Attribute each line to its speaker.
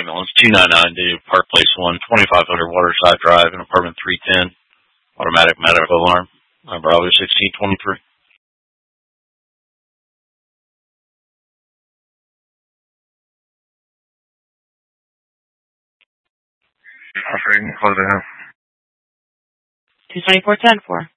Speaker 1: ambulance, 299 to Park Place 1, 2500 Waterside Drive, in apartment 310, automatic medical alarm, Bravo 1623.
Speaker 2: Operating, close it out.
Speaker 3: 224-10-4.